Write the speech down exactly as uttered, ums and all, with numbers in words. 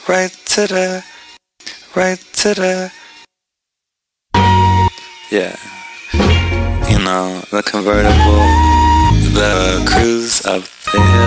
right to the, right to the, yeah, you know, the convertible, the cruise up there.